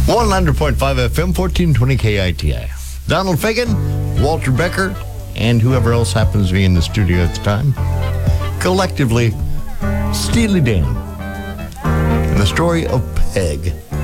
100.5 FM, 1420 KITI. Donald Fagan, Walter Becker, and whoever else happens to be in the studio at the time. Collectively, Steely Dan. And the story of Peg.